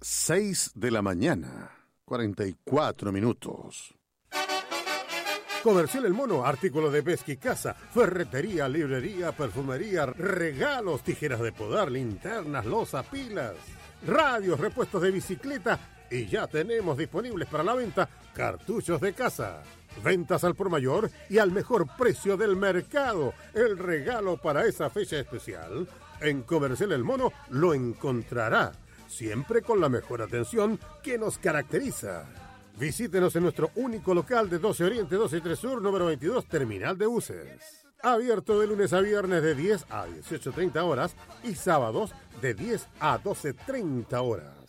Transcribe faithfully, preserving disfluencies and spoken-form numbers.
seis de la mañana, cuarenta y cuatro minutos. Comercial El Mono, artículo de pesca y caza, ferretería, librería, perfumería, regalos, tijeras de podar, linternas, loza, pilas, radios, repuestos de bicicleta y ya tenemos disponibles para la venta cartuchos de caza. Ventas al por mayor y al mejor precio del mercado. El regalo para esa fecha especial. En Comercial El Mono lo encontrará, siempre con la mejor atención que nos caracteriza. Visítenos en nuestro único local de doce Oriente, doce y tres Sur, número veintidós, Terminal de Buses. Abierto de lunes a viernes de diez a dieciocho treinta horas y sábados de diez a doce treinta horas.